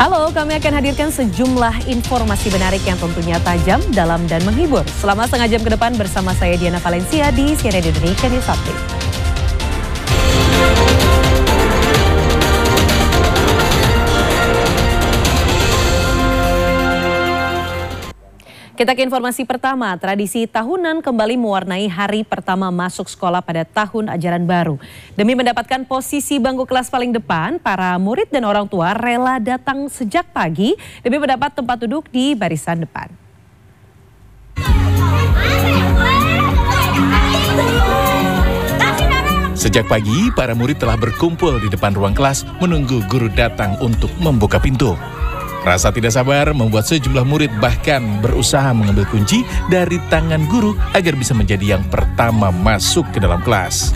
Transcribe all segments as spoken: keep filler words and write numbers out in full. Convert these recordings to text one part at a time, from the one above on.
Halo, kami akan hadirkan sejumlah informasi menarik yang tentunya tajam, dalam, dan menghibur. Selama setengah jam ke depan bersama saya Diana Valencia di C N N Indonesia News Update. Kita ke informasi pertama, tradisi tahunan kembali mewarnai hari pertama masuk sekolah pada tahun ajaran baru. Demi mendapatkan posisi bangku kelas paling depan, para murid dan orang tua rela datang sejak pagi demi mendapat tempat duduk di barisan depan. Sejak pagi, para murid telah berkumpul di depan ruang kelas menunggu guru datang untuk membuka pintu. Rasa tidak sabar membuat sejumlah murid bahkan berusaha mengambil kunci dari tangan guru agar bisa menjadi yang pertama masuk ke dalam kelas.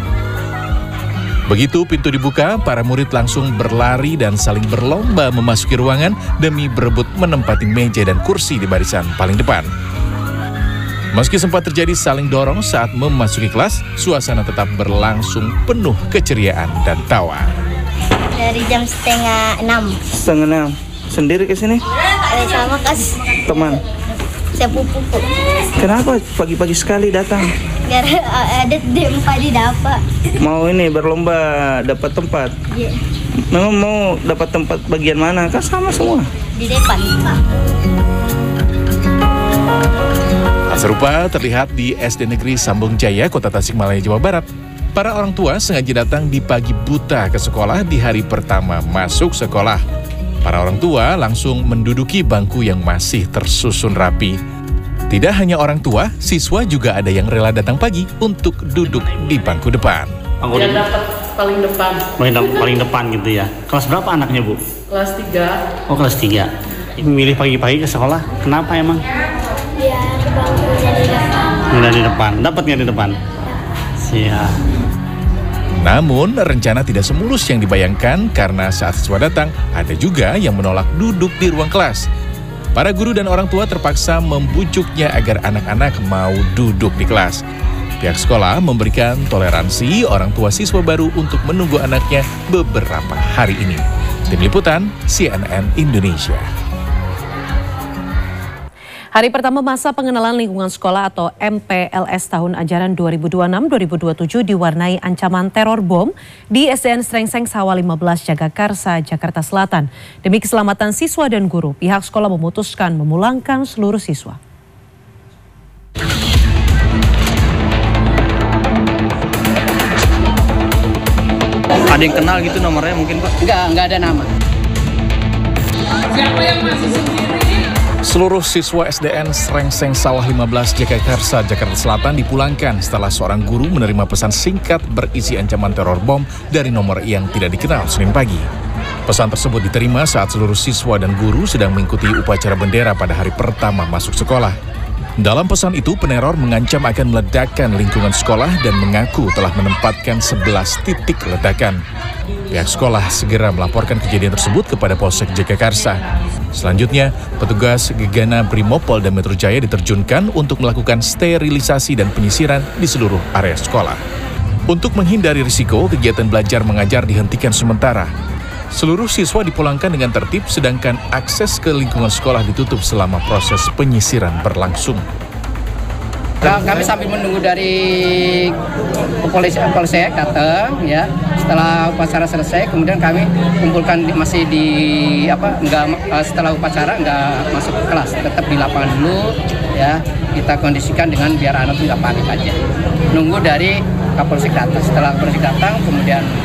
Begitu pintu dibuka, para murid langsung berlari dan saling berlomba memasuki ruangan demi berebut menempati meja dan kursi di barisan paling depan. Meski sempat terjadi saling dorong saat memasuki kelas, suasana tetap berlangsung penuh keceriaan dan tawa. Dari jam setengah enam. Setengah enam. Sendiri ke sini? Eh, sama kas Teman. sepupu. Kenapa pagi-pagi sekali datang? Gara ada dempa di dapat. Mau ini berlomba dapat tempat. Iya. Memang mau dapat tempat bagian mana? Kan sama semua. Di depan. Hal serupa terlihat di S D Negeri Sambung Jaya, Kota Tasikmalaya, Jawa Barat. Para orang tua sengaja datang di pagi buta ke sekolah di hari pertama masuk sekolah. Para orang tua langsung menduduki bangku yang masih tersusun rapi. Tidak hanya orang tua, siswa juga ada yang rela datang pagi untuk duduk di bangku depan. Yang dapat paling depan. Paling, paling depan gitu ya. Kelas berapa anaknya, Bu? Kelas tiga. Oh, kelas tiga. Memilih pagi-pagi ke sekolah, kenapa emang? Biar bangkunya di depan. Udah di depan, dapat nggak di depan? Siap. Namun, rencana tidak semulus yang dibayangkan karena saat siswa datang, ada juga yang menolak duduk di ruang kelas. Para guru dan orang tua terpaksa membujuknya agar anak-anak mau duduk di kelas. Pihak sekolah memberikan toleransi orang tua siswa baru untuk menunggu anaknya beberapa hari ini. Tim Liputan C N N Indonesia. Hari pertama masa pengenalan lingkungan sekolah atau M P L S tahun ajaran dua ribu dua puluh enam dua ribu dua puluh tujuh diwarnai ancaman teror bom di S D N Srengseng Sawah lima belas Jagakarsa, Jakarta Selatan. Demi keselamatan siswa dan guru, pihak sekolah memutuskan memulangkan seluruh siswa. Ada yang kenal gitu nomornya mungkin, Pak? Enggak, enggak ada nama. Siapa yang masih sendiri? Seluruh siswa S D N Srengseng Sawah lima belas Jagakarsa, Jakarta Selatan dipulangkan setelah seorang guru menerima pesan singkat berisi ancaman teror bom dari nomor yang tidak dikenal Senin pagi. Pesan tersebut diterima saat seluruh siswa dan guru sedang mengikuti upacara bendera pada hari pertama masuk sekolah. Dalam pesan itu, peneror mengancam akan meledakkan lingkungan sekolah dan mengaku telah menempatkan sebelas titik ledakan. Pihak sekolah segera melaporkan kejadian tersebut kepada Polsek Jagakarsa. Selanjutnya, petugas Gegana Brimopolda Metro Jaya diterjunkan untuk melakukan sterilisasi dan penyisiran di seluruh area sekolah. Untuk menghindari risiko, kegiatan belajar mengajar dihentikan sementara. Seluruh siswa dipulangkan dengan tertib, sedangkan akses ke lingkungan sekolah ditutup selama proses penyisiran berlangsung. Kami sambil menunggu dari kepolisian polsek datang, ya. Setelah upacara selesai, kemudian kami kumpulkan di, masih di apa? Enggak setelah upacara enggak masuk ke kelas, tetap di lapangan dulu, ya. Kita kondisikan dengan biar anak itu enggak panik aja. Nunggu dari Kapolsek datang. Setelah Kapolsek datang, kemudian